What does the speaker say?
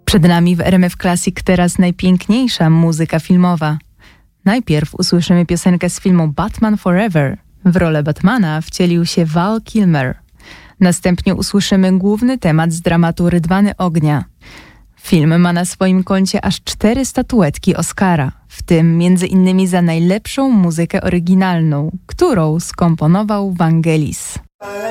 Przed nami w RMF Classic teraz najpiękniejsza muzyka filmowa. Najpierw usłyszymy piosenkę z filmu Batman Forever. W rolę Batmana wcielił się Val Kilmer. Następnie usłyszymy główny temat z dramatu Rydwany Ognia. Film ma na swoim koncie aż 4 statuetki Oscara, w tym m.in. za najlepszą muzykę oryginalną, którą skomponował Vangelis.